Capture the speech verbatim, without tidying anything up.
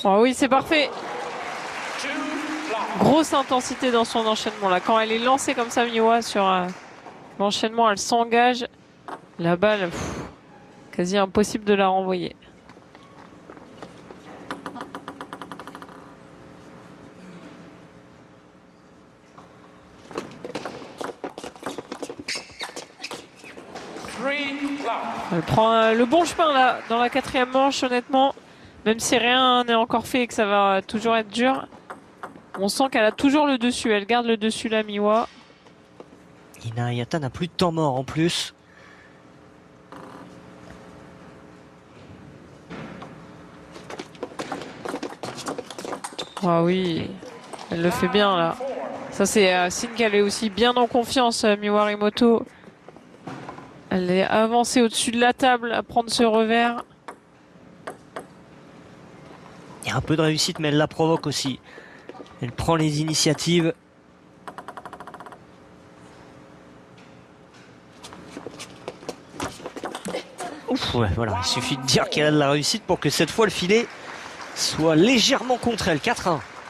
Oh oui, c'est parfait. Grosse intensité dans son enchaînement là. Quand elle est lancée comme ça, Miwa, sur euh, l'enchaînement, elle s'engage. La balle, pff, quasi impossible de la renvoyer. Elle prend euh, le bon chemin là, dans la quatrième manche, honnêtement. Même si rien n'est encore fait et que ça va toujours être dur. On sent qu'elle a toujours le dessus. Elle garde le dessus là, Miwa. Inayata n'a plus de temps mort en plus. Ah oui, elle le fait bien là. Ça c'est euh, signe qu'elle est aussi bien en confiance, euh, Miwa Harimoto. Elle est avancée au-dessus de la table à prendre ce revers. Il y a un peu de réussite, mais elle la provoque aussi. Elle prend les initiatives. Ouf, ouais, voilà. Il suffit de dire qu'elle a de la réussite pour que cette fois le filet soit légèrement contre elle. quatre un.